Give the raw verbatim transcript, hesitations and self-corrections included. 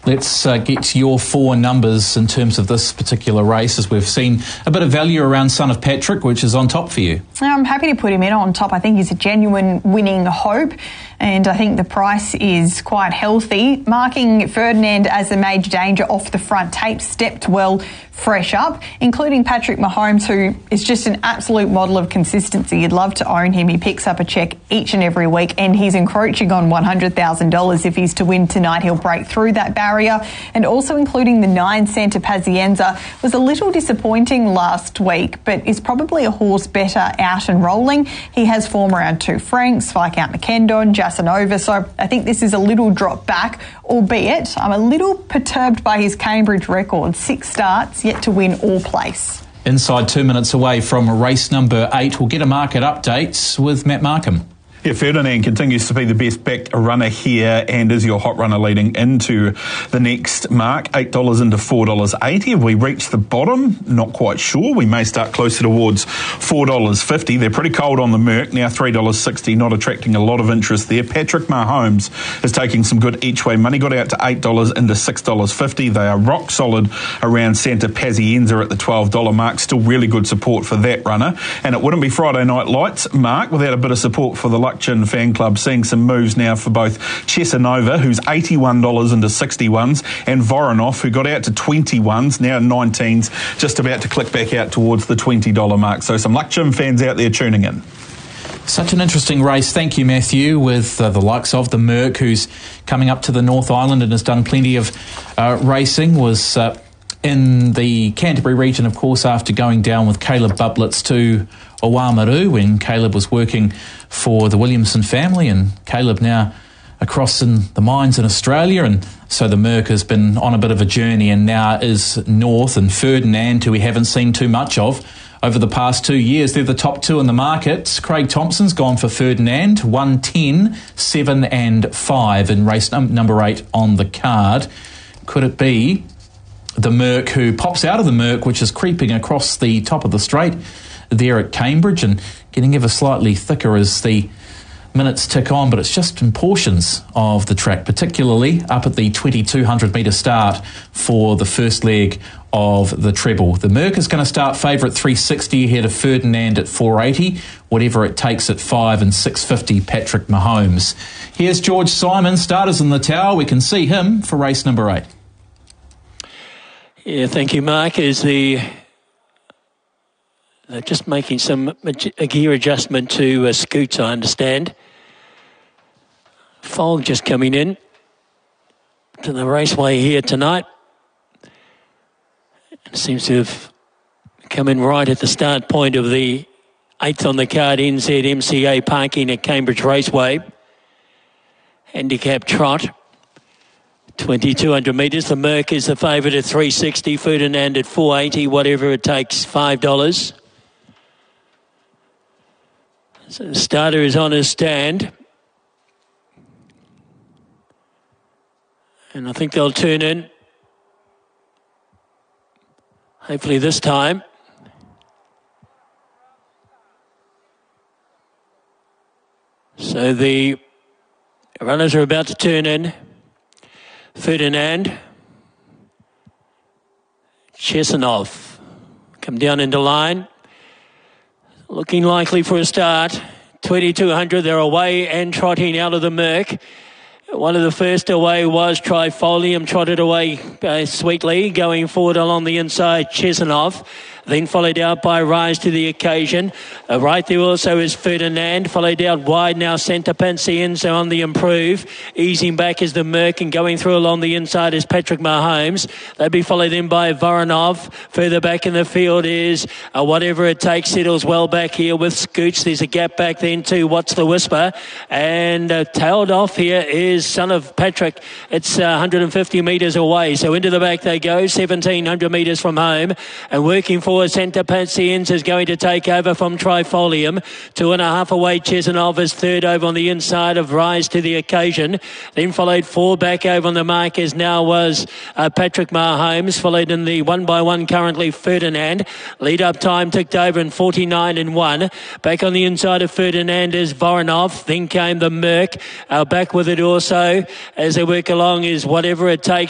Let's uh, get to your four numbers in terms of this particular race, as we've seen a bit of value around Son of Patrick, which is on top for you. I'm happy to put him in on top. I think he's a genuine winning hope, and I think the price is quite healthy. Marking Ferdinand as the major danger off the front tape, stepped well fresh up, including Patrick Mahomes, who is just an absolute model of consistency. You'd love to own him. He picks up a check each and every week, and he's encroaching on one hundred thousand dollars. If he's to win tonight, he'll break through that barrier. And also including the nine, Santa Pazienza, was a little disappointing last week, but is probably a horse better out and rolling. He has form around two Franks, Viscount McKendon, Jasanova, so I think this is a little drop back, albeit I'm a little perturbed by his Cambridge record. Six starts, yet to win all place. Inside two minutes away from race number eight, we'll get a market update with Matt Markham. Yeah, Ferdinand continues to be the best backed runner here and is your hot runner leading into the next mark. eight dollars into four dollars eighty. Have we reached the bottom? Not quite sure. We may start closer towards four dollars fifty. They're pretty cold on the Merc, now three dollars sixty, not attracting a lot of interest there. Patrick Mahomes is taking some good each way money, got out to eight dollars into six dollars fifty. They are rock solid around Santa Pazienza at the twelve dollars mark. Still really good support for that runner. And it wouldn't be Friday Night Lights, Mark, without a bit of support for the Luckchin fan club. Seeing some moves now for both Chesanova, who's eighty-one dollars into sixty-ones, and Voronov, who got out to twenty-ones, now nineteens, just about to click back out towards the twenty dollars mark. So some Luckchin fans out there tuning in. Such an interesting race. Thank you, Matthew, with uh, the likes of the Merc, who's coming up to the North Island and has done plenty of uh, racing, was uh, in the Canterbury region, of course, after going down with Caleb Bublitz to Oamaru when Caleb was working for the Williamson family, and Caleb now across in the mines in Australia, and so the Merc has been on a bit of a journey and now is north. And Ferdinand, who we haven't seen too much of over the past two years, they're the top two in the market. Craig Thompson's gone for Ferdinand, one ten, seven and five in race num- number eight on the card. Could it be the Merc who pops out of the Merc, which is creeping across the top of the straight there at Cambridge and getting ever slightly thicker as the minutes tick on, but it's just in portions of the track, particularly up at the twenty-two hundred metre start for the first leg of the treble. The Merc is going to start favourite three sixty ahead of Ferdinand at four eighty, whatever it takes at five, and six fifty Patrick Mahomes. Here's George Simon, starters in the tower. We can see him for race number eight. Yeah, thank you, Mark. Is the They're just making some a gear adjustment to uh, Scoots, I understand. Fog just coming in to the raceway here tonight. It seems to have come in right at the start point of the eighth on the card, N Z M C A parking at Cambridge Raceway. Handicap trot. twenty-two hundred metres. The Merc is the favourite at three sixty. Ferdinand at four eighty, whatever it takes, five dollars. So the starter is on his stand. And I think they'll turn in. Hopefully this time. So the runners are about to turn in. Ferdinand. Chesanov. Come down into line. Looking likely for a start. twenty-two hundred, they're away and trotting out of the Merc. One of the first away was Trifolium, trotted away uh, sweetly, going forward along the inside, Chesanov. Then followed out by Rise to the Occasion. Uh, right there also is Ferdinand. Followed out wide now, Santa Pazienza on the improve. Easing back is the Merc, and going through along the inside is Patrick Mahomes. They'll be followed in by Voronov. Further back in the field is uh, Whatever It Takes, settles well back here with Scoots. There's a gap back then too. What's the Whisper? And uh, tailed off here is Son of Patrick. It's uh, one hundred fifty metres away. So into the back they go, seventeen hundred metres from home. And working forward, Santa Pazienza is going to take over from Trifolium. Two and a half away, Chesanov is third over on the inside of Rise to the Occasion. Then followed four back over on the mark as now was uh, Patrick Mahomes. Followed in the one by one currently Ferdinand. Lead up time ticked over in forty-nine and one. Back on the inside of Ferdinand is Voronov. Then came the Merc. Uh, back with it also as they work along is Whatever It Takes.